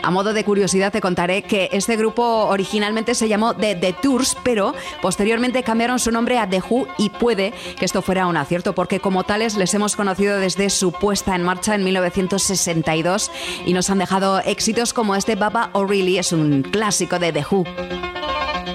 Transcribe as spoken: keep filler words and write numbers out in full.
A modo de curiosidad te contaré que este grupo originalmente se llamó The, The Tours, pero posteriormente cambiaron su nombre a The Who y puede que esto fuera un acierto porque como tales les hemos conocido desde su puesta en marcha en mil novecientos sesenta y dos y nos han dejado éxitos como este Baba O'Reilly, es un clásico de The Who.